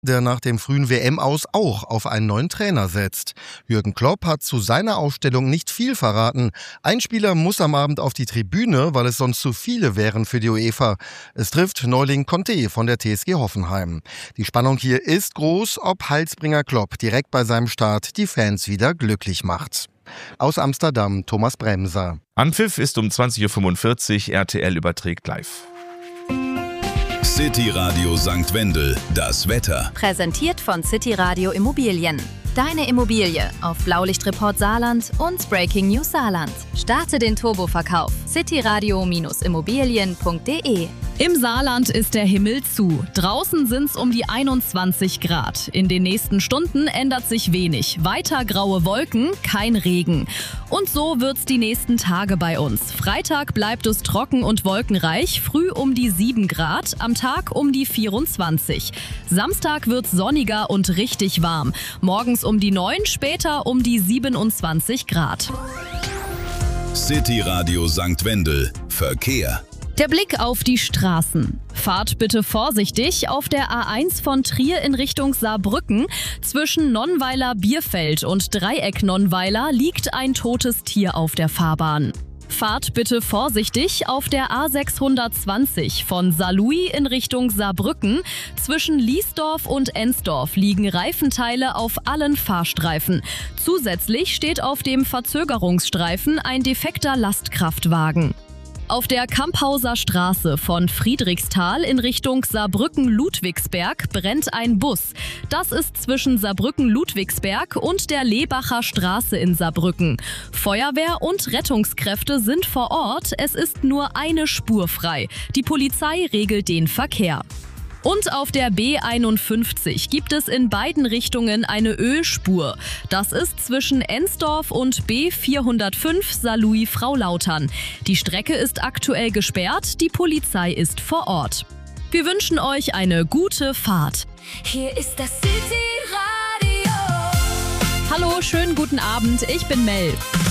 der nach dem frühen WM-Aus auch auf einen neuen Trainer setzt. Jürgen Klopp hat zu seiner Aufstellung nicht viel verraten. Ein Spieler muss am Abend auf die Tribüne, weil es sonst zu viele wären für die UEFA. Es trifft Neuling Conte von der TSG Hoffenheim. Die Spannung hier ist groß, ob Heilsbringer Klopp direkt bei seinem Start die Fans wieder glücklich macht. Aus Amsterdam, Thomas Bremser. Anpfiff ist um 20.45 Uhr, RTL überträgt live. City Radio St. Wendel, das Wetter. Präsentiert von City Radio Immobilien. Deine Immobilie auf Blaulichtreport Saarland und Breaking News Saarland. Starte den Turboverkauf. cityradio-immobilien.de. Im Saarland ist der Himmel zu. Draußen sind's um die 21 Grad. In den nächsten Stunden ändert sich wenig. Weiter graue Wolken, kein Regen. Und so wird's die nächsten Tage bei uns. Freitag bleibt es trocken und wolkenreich, früh um die 7 Grad, am Tag um die 24. Samstag wird's sonniger und richtig warm. Morgens um die 9, später um die 27 Grad. City Radio St. Wendel, Verkehr. Der Blick auf die Straßen. Fahrt bitte vorsichtig auf der A1 von Trier in Richtung Saarbrücken. Zwischen Nonnweiler-Bierfeld und Dreieck-Nonnweiler liegt ein totes Tier auf der Fahrbahn. Fahrt bitte vorsichtig auf der A620 von Saarlouis in Richtung Saarbrücken. Zwischen Liesdorf und Ensdorf liegen Reifenteile auf allen Fahrstreifen. Zusätzlich steht auf dem Verzögerungsstreifen ein defekter Lastkraftwagen. Auf der Kamphauser Straße von Friedrichsthal in Richtung Saarbrücken-Ludwigsberg brennt ein Bus. Das ist zwischen Saarbrücken-Ludwigsberg und der Lebacher Straße in Saarbrücken. Feuerwehr und Rettungskräfte sind vor Ort. Es ist nur eine Spur frei. Die Polizei regelt den Verkehr. Und auf der B51 gibt es in beiden Richtungen eine Ölspur. Das ist zwischen Ensdorf und B405 Saarlouis-Fraulautern. Die Strecke ist aktuell gesperrt, die Polizei ist vor Ort. Wir wünschen euch eine gute Fahrt. Hier ist das City Radio. Hallo, schönen guten Abend, ich bin Mel.